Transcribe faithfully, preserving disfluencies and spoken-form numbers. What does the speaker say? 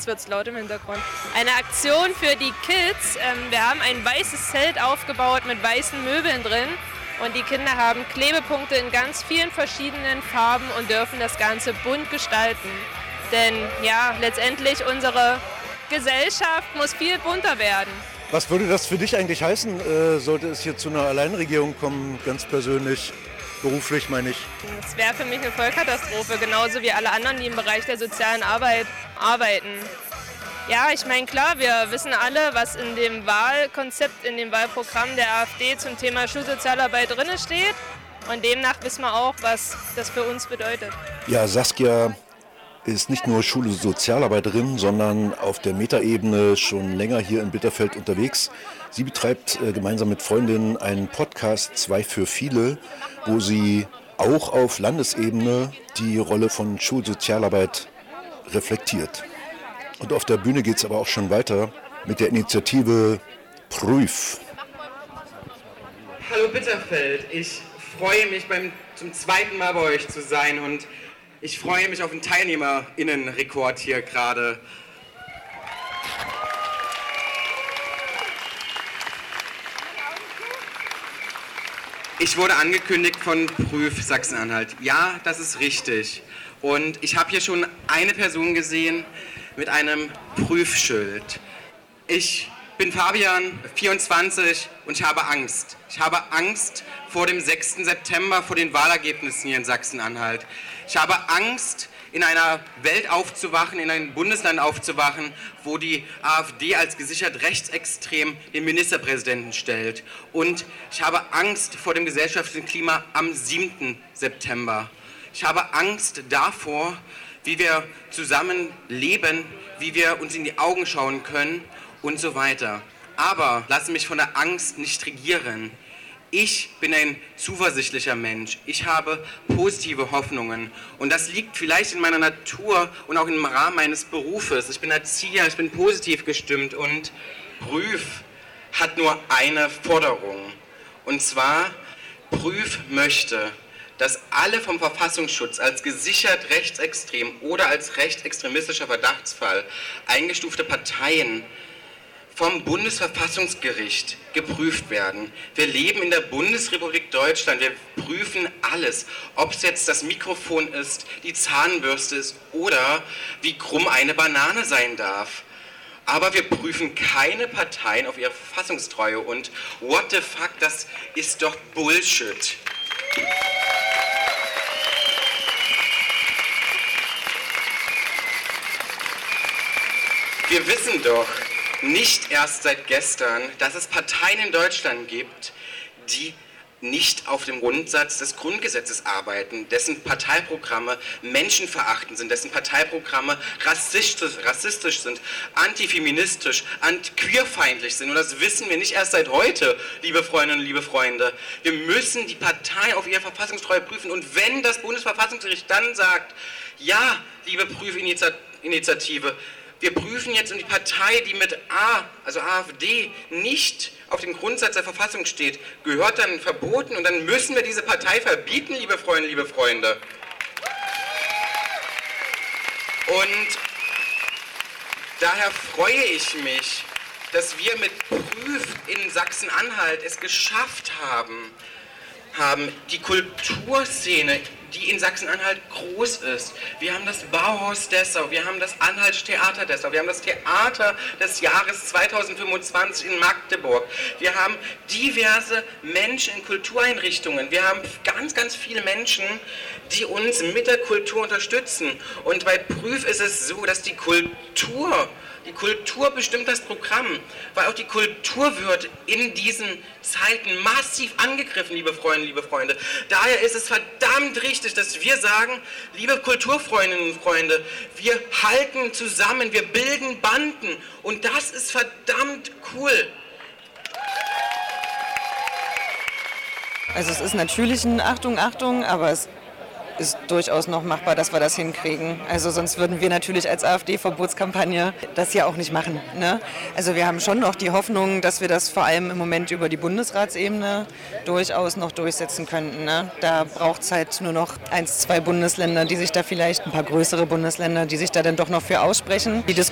jetzt wird es laut im Hintergrund. Eine Aktion für die Kids. Ähm, wir haben ein weißes Zelt aufgebaut mit weißen Möbeln drin. Und die Kinder haben Klebepunkte in ganz vielen verschiedenen Farben und dürfen das Ganze bunt gestalten. Denn ja, letztendlich unsere Gesellschaft muss viel bunter werden. Was würde das für dich eigentlich heißen, äh, sollte es hier zu einer Alleinregierung kommen, ganz persönlich, beruflich meine ich? Das wäre für mich eine Vollkatastrophe, genauso wie alle anderen, die im Bereich der sozialen Arbeit arbeiten. Ja, ich meine, klar, wir wissen alle, was in dem Wahlkonzept, in dem Wahlprogramm der AfD zum Thema Schulsozialarbeit drin steht. Und demnach wissen wir auch, was das für uns bedeutet. Ja, Saskia ist nicht nur Schulsozialarbeiterin, sondern auf der Metaebene schon länger hier in Bitterfeld unterwegs. Sie betreibt äh, gemeinsam mit Freundinnen einen Podcast zwei für viele, wo sie auch auf Landesebene die Rolle von Schulsozialarbeit reflektiert. Und auf der Bühne geht es aber auch schon weiter mit der Initiative Prüf. Hallo Bitterfeld, ich freue mich beim, zum zweiten Mal bei euch zu sein und ich freue mich auf einen TeilnehmerInnenrekord hier gerade. Ich wurde angekündigt von Prüf Sachsen-Anhalt. Ja, das ist richtig. Und ich habe hier schon eine Person gesehen mit einem Prüfschild. Ich bin Fabian, vierundzwanzig, und ich habe Angst. Ich habe Angst vor dem sechsten September, vor den Wahlergebnissen hier in Sachsen-Anhalt. Ich habe Angst, in einer Welt aufzuwachen, in einem Bundesland aufzuwachen, wo die AfD als gesichert rechtsextrem den Ministerpräsidenten stellt. Und ich habe Angst vor dem gesellschaftlichen Klima am siebten September. Ich habe Angst davor, wie wir zusammen leben, wie wir uns in die Augen schauen können und so weiter. Aber lasse mich von der Angst nicht regieren. Ich bin ein zuversichtlicher Mensch. Ich habe positive Hoffnungen. Und das liegt vielleicht in meiner Natur und auch im Rahmen meines Berufes. Ich bin Erzieher, ich bin positiv gestimmt. Und Prüf hat nur eine Forderung. Und zwar, Prüf möchte, dass alle vom Verfassungsschutz als gesichert rechtsextrem oder als rechtsextremistischer Verdachtsfall eingestufte Parteien vom Bundesverfassungsgericht geprüft werden. Wir leben in der Bundesrepublik Deutschland, wir prüfen alles, ob es jetzt das Mikrofon ist, die Zahnbürste ist oder wie krumm eine Banane sein darf. Aber wir prüfen keine Parteien auf ihre Verfassungstreue und what the fuck, das ist doch Bullshit. Wir wissen doch nicht erst seit gestern, dass es Parteien in Deutschland gibt, die nicht auf dem Grundsatz des Grundgesetzes arbeiten, dessen Parteiprogramme menschenverachtend sind, dessen Parteiprogramme rassistisch, rassistisch sind, antifeministisch, anti-queerfeindlich sind. Und das wissen wir nicht erst seit heute, liebe Freundinnen und liebe Freunde. Wir müssen die Partei auf ihre Verfassungstreue prüfen. Und wenn das Bundesverfassungsgericht dann sagt, ja, liebe Prüfinitiative, wir prüfen jetzt und die Partei, die mit A, also AfD, nicht auf dem Grundsatz der Verfassung steht, gehört dann verboten und dann müssen wir diese Partei verbieten, liebe Freunde, liebe Freunde. Und daher freue ich mich, dass wir mit Prüf in Sachsen-Anhalt es geschafft haben, haben die Kulturszene, die in Sachsen-Anhalt groß ist. Wir haben das Bauhaus Dessau, wir haben das Anhaltstheater Dessau, wir haben das Theater des Jahres zweitausendfünfundzwanzig in Magdeburg. Wir haben diverse Menschen in Kultureinrichtungen. Wir haben ganz, ganz viele Menschen, die uns mit der Kultur unterstützen. Und bei Prüf ist es so, dass die Kultur Die Kultur bestimmt das Programm, weil auch die Kultur wird in diesen Zeiten massiv angegriffen, liebe Freunde, liebe Freunde. Daher ist es verdammt richtig, dass wir sagen, liebe Kulturfreundinnen und Freunde, wir halten zusammen, wir bilden Banden und das ist verdammt cool. Also es ist natürlich ein Achtung, Achtung, aber es ist durchaus noch machbar, dass wir das hinkriegen. Also sonst würden wir natürlich als AfD-Verbotskampagne das ja auch nicht machen. Ne? Also wir haben schon noch die Hoffnung, dass wir das vor allem im Moment über die Bundesratsebene durchaus noch durchsetzen könnten. Ne? Da braucht es halt nur noch eins, zwei Bundesländer, die sich da vielleicht, ein paar größere Bundesländer, die sich da dann doch noch für aussprechen. Die